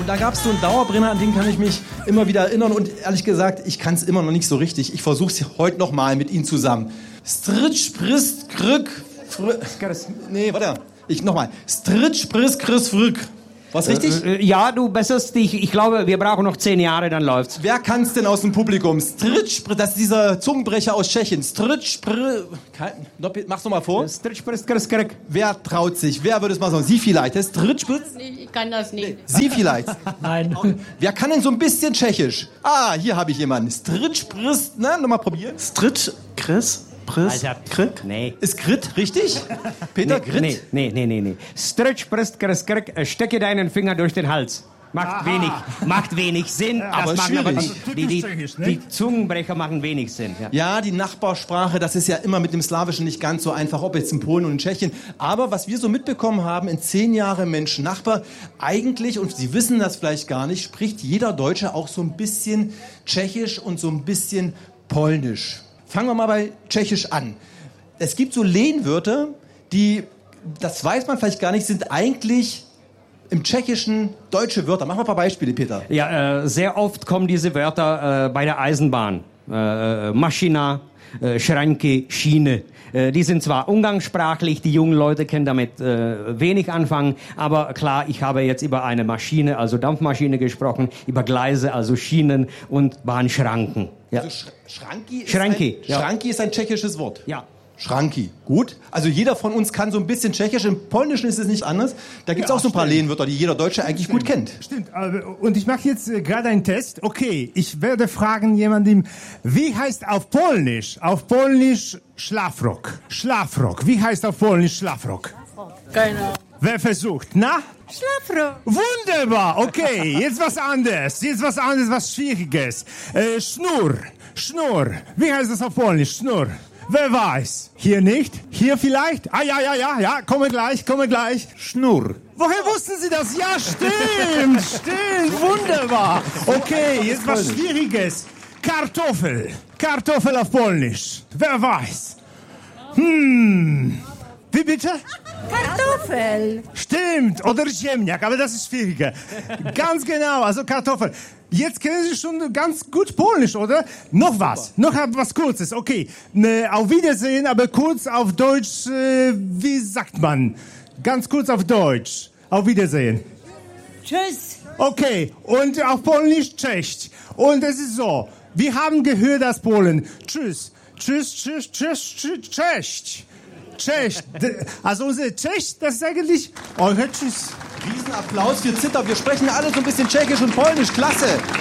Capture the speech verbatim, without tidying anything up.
da gab es so einen Dauerbrenner, an den kann ich mich immer wieder erinnern. Und ehrlich gesagt, ich kann es immer noch nicht so richtig. Ich versuche es heute noch mal mit Ihnen zusammen. Stritsch, Prist, Krück, Fr... Nee, warte. Ich nochmal. Stritsch, Prist, Chris, Frück. Was richtig? Äh, ja, du besserst dich. Ich glaube, wir brauchen noch zehn Jahre, dann läuft's. Wer kann's denn aus dem Publikum? Stritsch, das ist dieser Zungenbrecher aus Tschechien. Stritsch, mach's noch mal vor. Stritsch, Prist, Chris, Krück. Wer traut sich? Wer würde es mal sagen? Sie vielleicht. Stritsch, Ich kann das nicht. Sie vielleicht. Nein. Wer kann denn so ein bisschen Tschechisch? Ah, hier habe ich jemanden. Stritsch, Prist, na, nochmal probieren. Stritsch, Chris, Prist, Krück? Nee. Ist Grit richtig? Peter, nee, Grit? Nee, nee, nee, nee, nee. Stritsch, Prist, Chris, Krück. Stecke deinen Finger durch den Hals. Macht Aha. wenig, macht wenig Sinn. Aber das schwierig. Aber die, die, die, die Zungenbrecher machen wenig Sinn. Ja. ja, die Nachbarsprache, das ist ja immer mit dem Slawischen nicht ganz so einfach, ob jetzt in Polen und in Tschechien. Aber was wir so mitbekommen haben, in zehn Jahren Mensch-Nachbar, eigentlich, und Sie wissen das vielleicht gar nicht, spricht jeder Deutsche auch so ein bisschen Tschechisch und so ein bisschen Polnisch. Fangen wir mal bei Tschechisch an. Es gibt so Lehnwörter, die, das weiß man vielleicht gar nicht, sind eigentlich im Tschechischen deutsche Wörter. Mach mal ein paar Beispiele, Peter. Ja, äh, sehr oft kommen diese Wörter äh, bei der Eisenbahn. Äh, Maschina, äh, Schranke, Schiene. Äh, die sind zwar umgangssprachlich, die jungen Leute können damit äh, wenig anfangen, aber klar, ich habe jetzt über eine Maschine, also Dampfmaschine gesprochen, über Gleise, also Schienen und Bahnschranken. Ja. Also Sch Schranki, ist Schranki, ein, ja. Schranki ist ein tschechisches Wort. Ja. Schranki, gut. Also jeder von uns kann so ein bisschen Tschechisch. Im Polnischen ist es nicht anders. Da gibt es Ja, auch so ein paar stimmt. Lehnwörter, die jeder Deutsche eigentlich Stimmt. gut kennt. Stimmt. Und ich mache jetzt äh, gerade einen Test. Okay, ich werde fragen jemandem, wie heißt auf Polnisch, auf Polnisch Schlafrock? Schlafrock. Wie heißt auf Polnisch Schlafrock? Keine Ahnung. Wer versucht? Na? Schlafrock. Wunderbar. Okay, jetzt was anderes. Jetzt was anderes, was Schwieriges. Äh, Schnur. Schnur. Wie heißt das auf Polnisch? Schnur. Wer weiß? Hier nicht? Hier vielleicht? Ah, ja, ja, ja, ja. Komme gleich, komme gleich. Schnur. Woher wussten Sie das? Ja, stimmt, stimmt. Wunderbar. Okay, jetzt was Schwieriges. Kartoffel. Kartoffel auf Polnisch. Wer weiß? Hm. Wie bitte? Kartoffel. Stimmt, oder Ziemniak, aber das ist schwieriger. Ganz genau, also Kartoffel. Jetzt kennen Sie schon ganz gut Polnisch, oder? Noch was, noch was Kurzes, okay. Ne, auf Wiedersehen, aber kurz auf Deutsch, äh, wie sagt man? Ganz kurz auf Deutsch. Auf Wiedersehen. Tschüss. Okay, und auf Polnisch Cześć. Und es ist so, wir haben gehört aus Polen. Tschüss, tschüss, tschüss, tschüss, tschüss, Cześć. Cześć. Also unser Cześć, das ist eigentlich... Oh, tschüss. Riesenapplaus für Zitter. Wir sprechen alle so ein bisschen Tschechisch und Polnisch. Klasse.